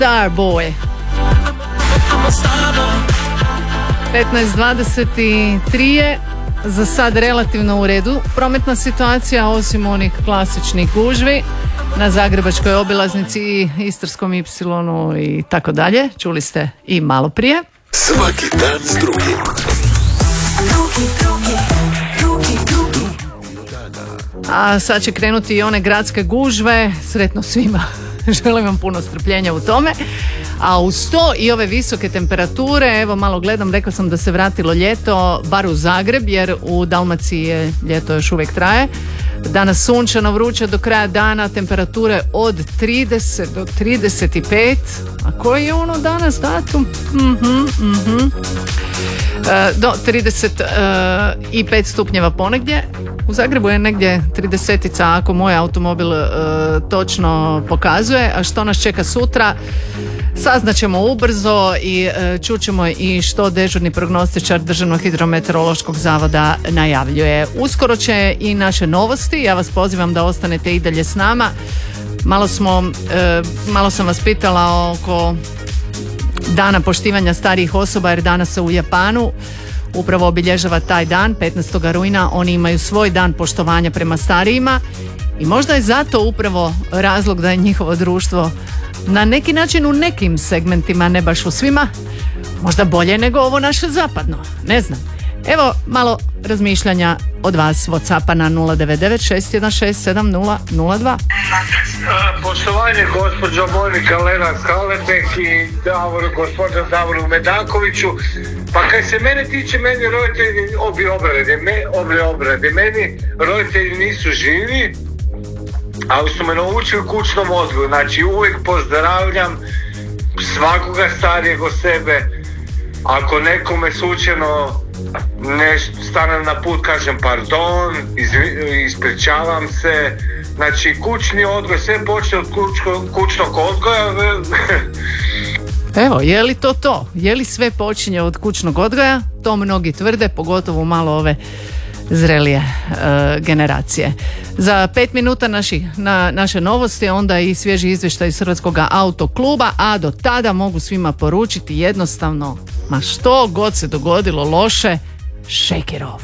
Starboy. 15:23 je za sad relativno u redu prometna situacija, osim onih klasičnih gužvi na Zagrebačkoj obilaznici i Istarskom Ipsilonu i tako dalje. Čuli ste i malo prije. Svaki dan s drugim. A sad će krenuti i one gradske gužve. Sretno svima. Želim vam puno strpljenja u tome. A uz to i ove visoke temperature, evo malo gledam, rekla sam da se vratilo ljeto, bar u Zagreb, jer u Dalmaciji je ljeto još uvijek traje. Danas sunčano, vruće do kraja dana, temperature od 30 do 35. A koji je ono danas datum? Do 35 stupnjeva ponegdje. U Zagrebu je negdje 30-ica ako moj automobil točno pokazuje. A što nas čeka sutra? Saznaćemo ubrzo i čućemo i što dežurni prognostičar Državnog hidrometeorološkog zavoda najavljuje. Uskoro će i naše novosti. Ja vas pozivam da ostanete i dalje s nama. Malo sam vas pitala oko dana poštivanja starijih osoba, jer danas se u Japanu upravo obilježava taj dan, 15. rujna. Oni imaju svoj dan poštovanja prema starijima i možda je zato upravo razlog da je njihovo društvo na neki način u nekim segmentima, ne baš u svima, možda bolje nego ovo naše zapadno, ne znam. Evo malo razmišljanja od vas. WhatsAppa na 099-616-7002. Poštovanje gospođo Monika Lena Skaletek i gospodinu Davoru Medakoviću. Pa kaj se mene tiče, meni roditelji obje obrade, meni roditelji nisu živi, ali su me naučili kućnom odgoju. Znači uvijek pozdravljam svakoga starijeg od sebe. Ako nekome slučajno nešto stane na put, kažem pardon, ispričavam se. Znači kućni odgoj, sve počne od kućnog odgoja. Evo, je li to? Je li sve počinje od kućnog odgoja? To mnogi tvrde, pogotovo malo ove zrelije generacije. Za 5 minuta naše novosti, onda i svježi izvještaj iz Hrvatskog autokluba, a do tada mogu svima poručiti jednostavno, ma što god se dogodilo loše, shake it off.